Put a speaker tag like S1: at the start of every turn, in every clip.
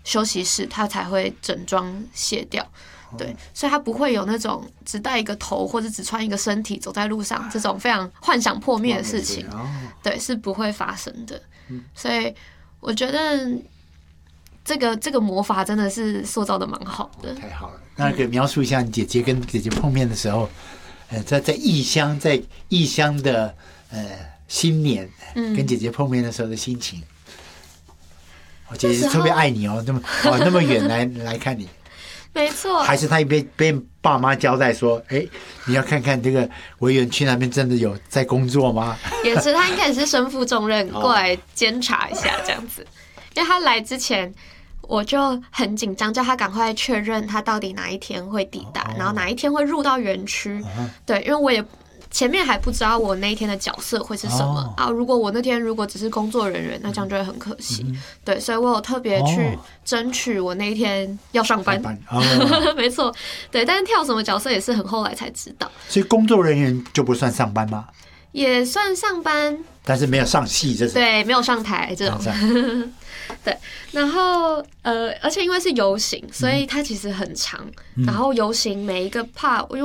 S1: 休息室，它才会整装卸掉。对，所以他不会有那种只带一个头或者只穿一个身体走在路上这种非常幻想破灭的事情，对，是不会发生的。所以我觉得这个魔法真的是塑造的蛮好的。
S2: 太好了，那可以描述一下你姐姐跟姐姐碰面的时候，在异乡的新年，跟姐姐碰面的时候的心情。我姐姐特别爱你哦，那么远来看你。
S1: 没错，
S2: 还是他被爸妈交代说，你要看看这个委员去那边真的有在工作吗？
S1: 也是，他应该也是身负重任过来监察一下这样子。因为他来之前，我就很紧张，叫他赶快确认他到底哪一天会抵达，然后哪一天会入到园区。对，因为我也前面还不知道我那一天的角色会是什么啊。如果我那天只是工作人员，那这样就会很可惜。对，所以我有特别去争取我那一天要上班。没错，对，但是跳什么角色也是很后来才知道。
S2: 所以工作人员就不算上班吗？
S1: 也算上班，但
S2: 是没有上戏这种。
S1: 对，没有上台这种。对，然后而且因为是游行，所以它其实很长。然后游行每一个 part， 因为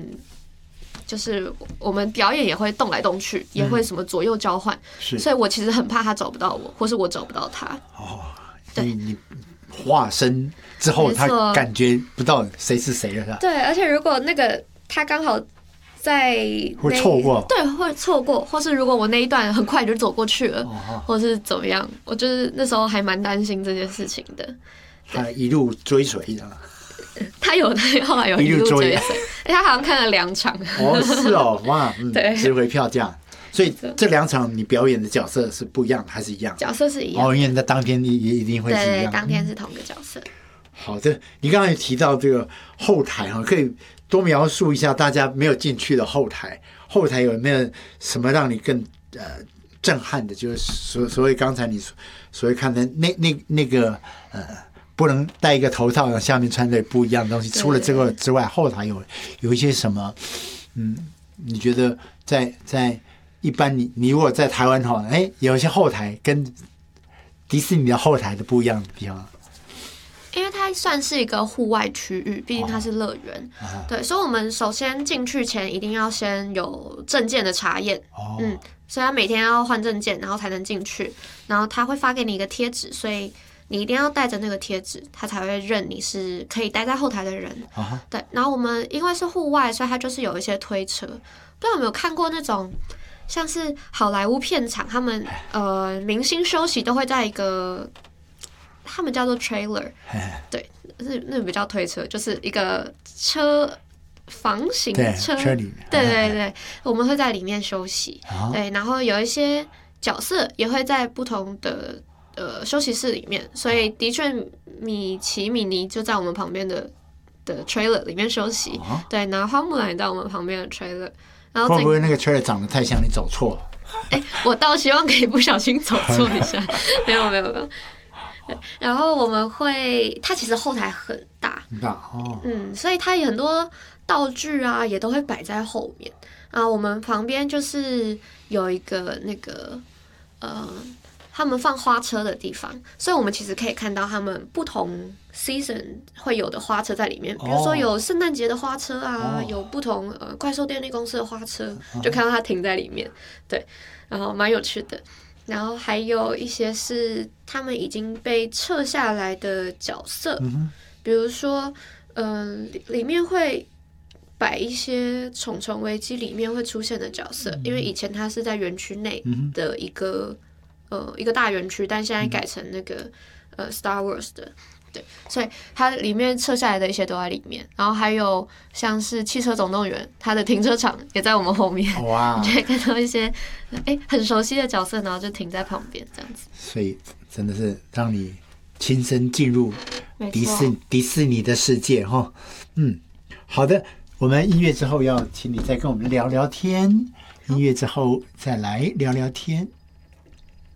S1: 我们表演也会动来动去，也会什么左右交换，所以我其实很怕他找不到我，或是我找不到他。
S2: 所以你化身之后，他感觉不到谁是谁了，是吧？
S1: 对，而且如果那个他刚好在
S2: 会错过，
S1: 对，会错过，或是如果我那一段很快就走过去了，或是怎么样，我就是那时候还蛮担心这件事情的。
S2: 他一路追随的。
S1: 他后来有一路追随，他好像看了2场。
S2: 是哦，哇，
S1: 对，
S2: 值回票价。所以这2场你表演的角色是不一样还是一样？
S1: 角色是一样。
S2: 因为那当天也一定会是一样。
S1: 对，当天是同一个角色。
S2: 好的，你刚才也提到这个后台可以多描述一下大家没有进去的后台。后台有没有什么让你更震撼的？就是所谓刚才你所谓看的那个不能戴一个头套，下面穿的不一样的东西。除了这个之外，后台有一些什么？你觉得在一般你如果在台湾有一些后台跟迪士尼的后台的不一样的地方。
S1: 因为它算是一个户外区域，毕竟它是乐园。对，所以我们首先进去前一定要先有证件的查验。所以他每天要换证件，然后才能进去。然后他会发给你一个贴纸，所以你一定要带着那个贴纸，他才会认你是可以待在后台的人。对，然后我们因为是户外，所以它就是有一些推车。不知道有没有看过那种像是好莱坞片场，他们明星休息都会在一个他们叫做 trailer， 对，那比较推车，就是一个房型车里，对，我们会在里面休息。对，然后有一些角色也会在不同的休息室里面，所以的确米奇米妮就在我们旁边的 trailer 里面休息。对，然后花木兰也在我们旁边的 trailer。然后
S2: 会不会那个 trailer 长得太像你走错？
S1: 我倒希望可以不小心走错一下。没有。然后我们它其实后台很大，所以它有很多道具啊，也都会摆在后面。我们旁边就是有一个那个他们放花车的地方，所以我们其实可以看到他们不同 season 会有的花车在里面，比如说有圣诞节的花车啊，有不同怪兽电力公司的花车，就看到它停在里面，对，然后蛮有趣的。然后还有一些是他们已经被撤下来的角色，比如说里面会摆一些《虫虫危机》里面会出现的角色，因为以前它是在园区内的一个大园区，但现在改成那个Star Wars 的，对，所以它里面撤下来的一些都在里面。然后还有像是《汽车总动员》，它的停车场也在我们后面，哇，你就会看到一些很熟悉的角色，然后就停在旁边这样子。
S2: 所以真的是让你亲身进入迪士尼的世界哈。好的，我们音乐之后要请你再跟我们聊聊天，音乐之后再来聊聊天。